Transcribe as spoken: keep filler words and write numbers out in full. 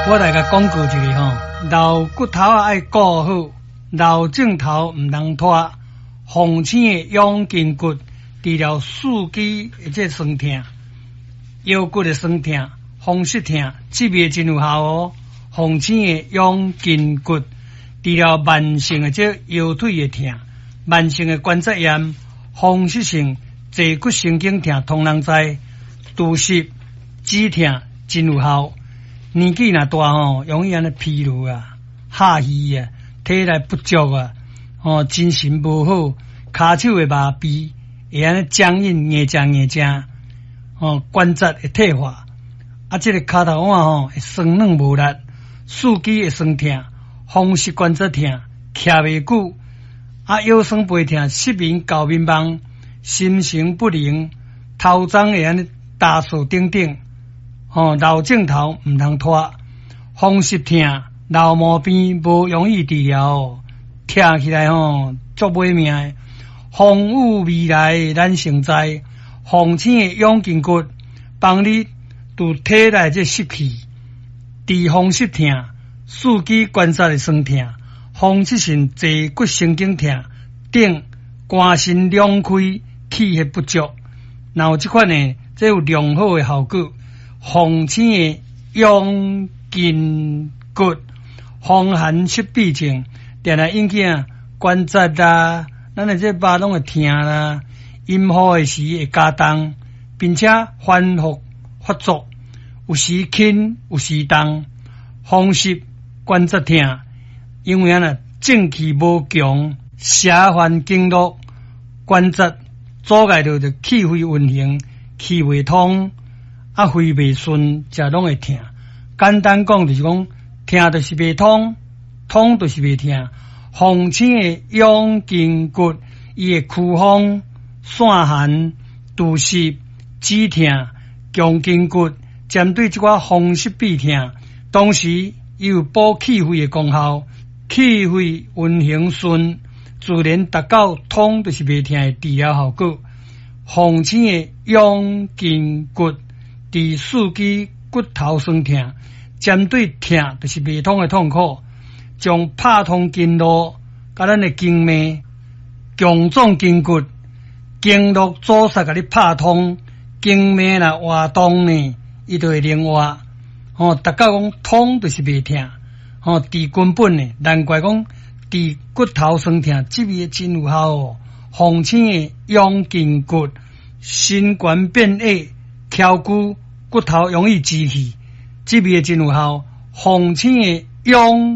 我来甲讲过一个吼，老骨头啊爱顾好，老镜头唔通拖。红星的养筋骨，治疗四肢的这酸痛、腰骨的酸痛、风湿痛，这味真有效哦。红星的养筋骨，治疗慢性的这腰腿的痛、慢性的关节炎、风湿性坐骨神经痛，通人知。肚湿、止痛真有效。年纪若大吼，容易安尼疲劳啊、下虚啊、体力不足啊，哦，精神无好，骹手会麻痹，会安尼僵硬、硬正硬正，哦，关节会退化，啊，这个骹头腕吼会酸软无力，四肢会酸痛，风湿关节痛，徛袂久，啊，腰酸背痛，失眠、搞眠梦，心神不宁，头鬃会安尼打数等等。哦，老镜头唔通拖，风湿痛、老毛病无容易治疗哦，听起来吼足歹命的。风雨未来咱成灾，红星的养筋骨帮你拄体内这湿气，治风湿痛、四肢关节的酸痛、风湿性坐骨神经痛等，肝肾两开，气血不足，然后这款呢，这有良好的效果。红星的养筋骨，风寒湿痹症，定来引起啊关节啦，咱的这肉拢会痛啦，阴雨的时会加重，并且反复发作，有时轻，有时重，风湿关节痛，因为啊呢正气无强，邪烦经络，关节阻碍着着气血运行，气未通。啊，肺未顺，则拢会痛。简单讲就是讲，痛就是未通，通就是未痛。红星的养筋骨，伊会驱风、散寒、肚湿、止痛、强筋骨，针对这款风湿痹痛，同时伊有补气血的功效，气血运行顺，自然达到通就是未痛的治疗效果。红星的养筋骨。治四肢骨头酸痛，针对痛就是未通的痛苦，将拍通经络，甲咱的经脉、强壮筋骨、经络阻塞，甲你拍通，经脉若活动呢，伊就会灵活。哦，达到讲通就是未痛，哦，治根本呢，难怪讲治骨头酸痛，这味真有效哦。红星的养筋骨，心冠变矮。翘骨骨头容易积气，这味真有效。红星的养